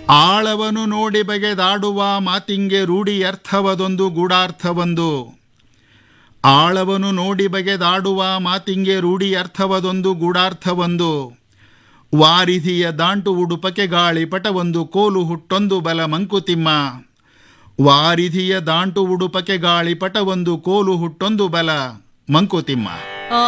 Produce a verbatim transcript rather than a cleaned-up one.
ಆಳವನು ನೋಡಿ ಬಗೆದಾಡುವ ಮಾತಿಂಗೆ ರೂಢಿ ಅರ್ಥವದೊಂದು ಗೂಢಾರ್ಥವೊಂದು. ಆಳವನು ನೋಡಿ ಬಗೆದಾಡುವ ಮಾತಿಂಗೆ ರೂಢಿ ಅರ್ಥವದೊಂದು ಗೂಢಾರ್ಥವೊಂದು. ವಾರಿಧಿಯ ದಾಂಟು ಉಡುಪಕೆ ಗಾಳಿ ಪಟವೊಂದು ಕೋಲು ಹುಟ್ಟೊಂದು ಬಲ ಮಂಕುತಿಮ್ಮ. ವಾರಿಧಿಯ ದಾಂಟು ಉಡುಪಕೆ ಗಾಳಿ ಪಟವೊಂದು ಕೋಲು ಹುಟ್ಟೊಂದು ಬಲ ಮಂಕುತಿಮ್ಮ.